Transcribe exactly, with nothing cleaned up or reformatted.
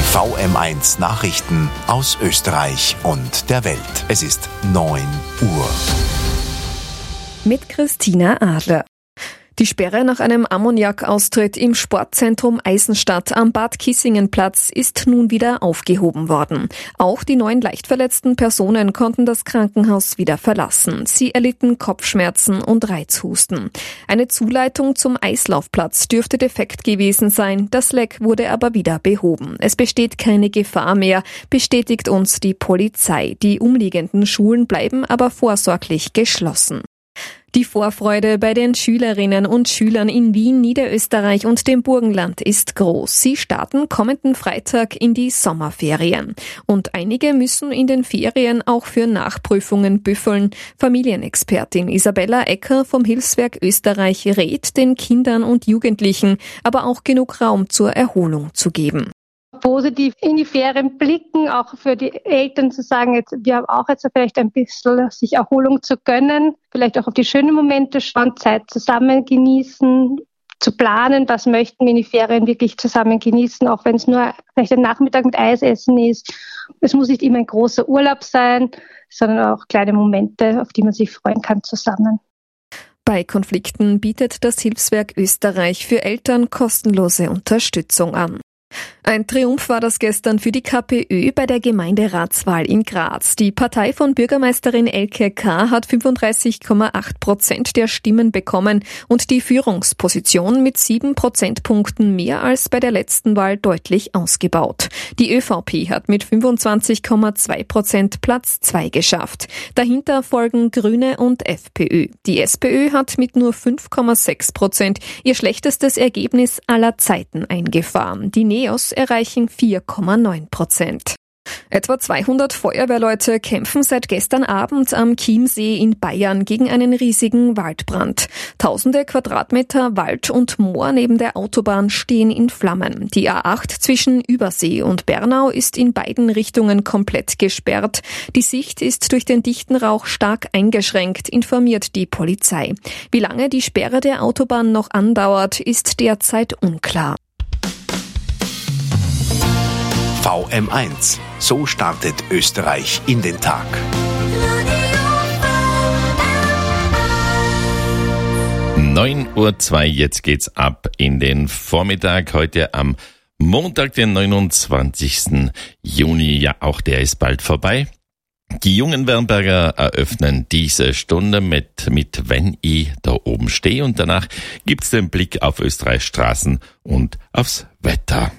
V M eins Nachrichten aus Österreich und der Welt. Es ist neun Uhr. Mit Christina Adler. Die Sperre nach einem Ammoniakaustritt im Sportzentrum Eisenstadt am Bad Kissingenplatz ist nun wieder aufgehoben worden. Auch die neun leicht verletzten Personen konnten das Krankenhaus wieder verlassen. Sie erlitten Kopfschmerzen und Reizhusten. Eine Zuleitung zum Eislaufplatz dürfte defekt gewesen sein. Das Leck wurde aber wieder behoben. Es besteht keine Gefahr mehr, bestätigt uns die Polizei. Die umliegenden Schulen bleiben aber vorsorglich geschlossen. Die Vorfreude bei den Schülerinnen und Schülern in Wien, Niederösterreich und dem Burgenland ist groß. Sie starten kommenden Freitag in die Sommerferien. Und einige müssen in den Ferien auch für Nachprüfungen büffeln. Familienexpertin Isabella Ecker vom Hilfswerk Österreich rät, den Kindern und Jugendlichen aber auch genug Raum zur Erholung zu geben. Positiv in die Ferien blicken, auch für die Eltern zu sagen, jetzt, wir haben auch jetzt vielleicht ein bisschen sich Erholung zu gönnen, vielleicht auch auf die schönen Momente schauen, Zeit zusammen genießen, zu planen, was möchten wir in die Ferien wirklich zusammen genießen, auch wenn es nur vielleicht ein Nachmittag mit Eis essen ist. Es muss nicht immer ein großer Urlaub sein, sondern auch kleine Momente, auf die man sich freuen kann zusammen. Bei Konflikten bietet das Hilfswerk Österreich für Eltern kostenlose Unterstützung an. Ein Triumph war das gestern für die KPÖ bei der Gemeinderatswahl in Graz. Die Partei von Bürgermeisterin Elke K. hat fünfunddreißig Komma acht Prozent der Stimmen bekommen und die Führungsposition mit sieben Prozentpunkten mehr als bei der letzten Wahl deutlich ausgebaut. Die ÖVP hat mit fünfundzwanzig Komma zwei Prozent Platz zwei geschafft. Dahinter folgen Grüne und FPÖ. Die SPÖ hat mit nur fünf Komma sechs Prozent ihr schlechtestes Ergebnis aller Zeiten eingefahren. Die NEOS erreichen vier Komma neun Prozent. Etwa zweihundert Feuerwehrleute kämpfen seit gestern Abend am Chiemsee in Bayern gegen einen riesigen Waldbrand. Tausende Quadratmeter Wald und Moor neben der Autobahn stehen in Flammen. Die A acht zwischen Übersee und Bernau ist in beiden Richtungen komplett gesperrt. Die Sicht ist durch den dichten Rauch stark eingeschränkt, informiert die Polizei. Wie lange die Sperre der Autobahn noch andauert, ist derzeit unklar. V M eins. So startet Österreich in den Tag. neun Uhr zwei, jetzt geht's ab in den Vormittag. Heute am Montag, den neunundzwanzigsten Juni. Ja, auch der ist bald vorbei. Die jungen Wernberger eröffnen diese Stunde mit, mit Wenn ich da oben stehe. Und danach gibt's den Blick auf Österreichs Straßen und aufs Wetter.